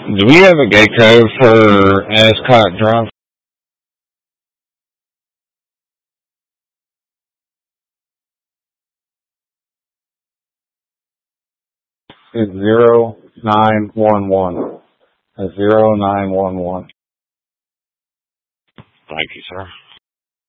Do we have a gate code for Ascot Drive? It's 0911. 0911. Thank you, sir.